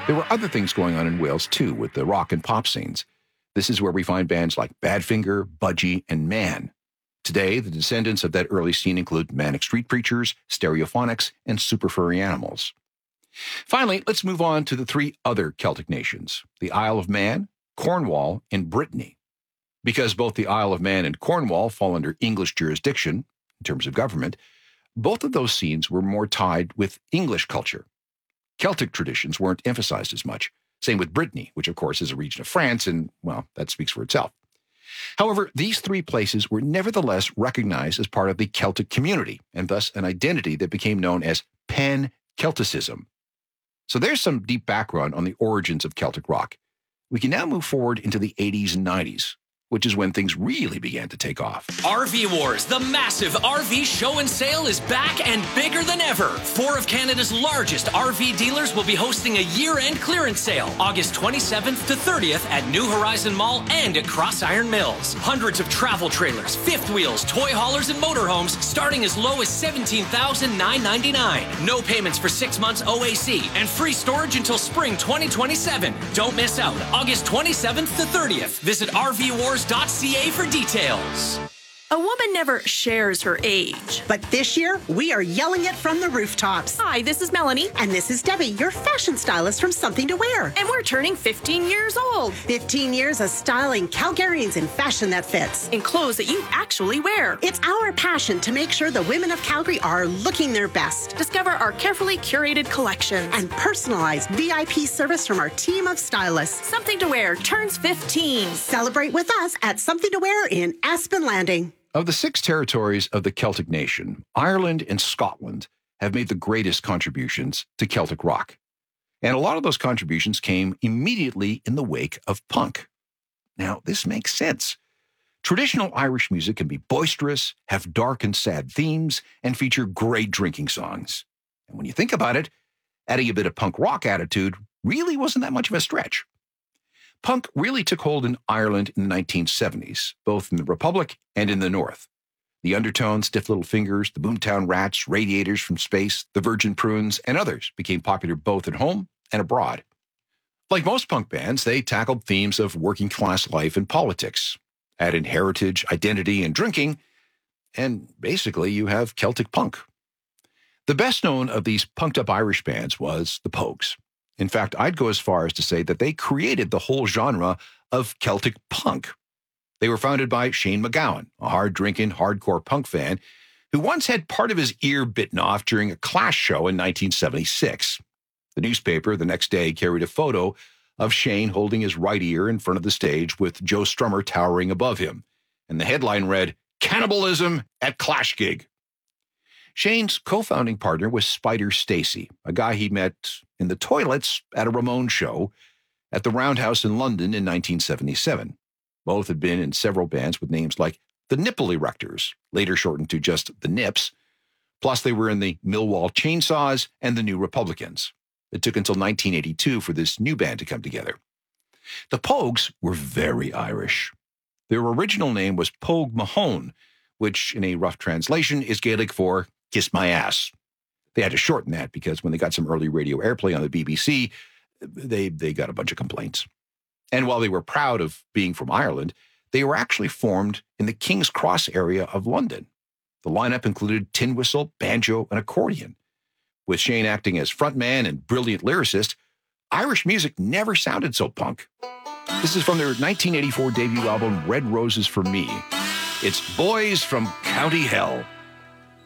There were other things going on in Wales, too, with the rock and pop scenes. This is where we find bands like Badfinger, Budgie, and Man. Today, the descendants of that early scene include Manic Street Preachers, Stereophonics, and Super Furry Animals. Finally, let's move on to the three other Celtic nations, the Isle of Man, Cornwall, and Brittany. Because both the Isle of Man and Cornwall fall under English jurisdiction, in terms of government, both of those scenes were more tied with English culture. Celtic traditions weren't emphasized as much. Same with Brittany, which of course is a region of France, and, well, that speaks for itself. However, these three places were nevertheless recognized as part of the Celtic community, and thus an identity that became known as Pan-Celticism. So there's some deep background on the origins of Celtic rock. We can now move forward into the 80s and 90s, which is when things really began to take off. RV Wars, the massive RV show and sale, is back and bigger than ever. 4 of Canada's largest RV dealers will be hosting a year-end clearance sale, August 27th to 30th at New Horizon Mall and at Cross Iron Mills. Hundreds of travel trailers, fifth wheels, toy haulers, and motorhomes starting as low as $17,999. No payments for 6 months OAC and free storage until spring 2027. Don't miss out. August 27th to 30th. Visit RVWars.ca for details. A woman never shares her age. But this year, we are yelling it from the rooftops. Hi, this is Melanie. And this is Debbie, your fashion stylist from Something to Wear. And we're turning 15 years old. 15 years of styling Calgarians in fashion that fits. In clothes that you actually wear. It's our passion to make sure the women of Calgary are looking their best. Discover our carefully curated collections. And personalized VIP service from our team of stylists. Something to Wear turns 15. Celebrate with us at Something to Wear in Aspen Landing. Of the 6 territories of the Celtic nation, Ireland and Scotland have made the greatest contributions to Celtic rock. And a lot of those contributions came immediately in the wake of punk. Now, this makes sense. Traditional Irish music can be boisterous, have dark and sad themes, and feature great drinking songs. And when you think about it, adding a bit of punk rock attitude really wasn't that much of a stretch. Punk really took hold in Ireland in the 1970s, both in the Republic and in the North. The Undertones, Stiff Little Fingers, the Boomtown Rats, Radiators from Space, the Virgin Prunes, and others became popular both at home and abroad. Like most punk bands, they tackled themes of working-class life and politics, added heritage, identity, and drinking, and basically you have Celtic punk. The best known of these punked-up Irish bands was the Pogues. In fact, I'd go as far as to say that they created the whole genre of Celtic punk. They were founded by Shane MacGowan, a hard-drinking, hardcore punk fan who once had part of his ear bitten off during a Clash show in 1976. The newspaper the next day carried a photo of Shane holding his right ear in front of the stage with Joe Strummer towering above him, and the headline read, "Cannibalism at Clash Gig." Shane's co-founding partner was Spider Stacy, a guy he met in the toilets at a Ramones show at the Roundhouse in London in 1977. Both had been in several bands with names like the Nipple Erectors, later shortened to just the Nips. Plus, they were in the Millwall Chainsaws and the New Republicans. It took until 1982 for this new band to come together. The Pogues were very Irish. Their original name was Pogue Mahone, which in a rough translation is Gaelic for "kiss my ass." They had to shorten that because when they got some early radio airplay on the BBC, they got a bunch of complaints. And while they were proud of being from Ireland, they were actually formed in the King's Cross area of London. The lineup included tin whistle, banjo, and accordion. With Shane acting as frontman and brilliant lyricist, Irish music never sounded so punk. This is from their 1984 debut album, Red Roses for Me. It's Boys from County Hell.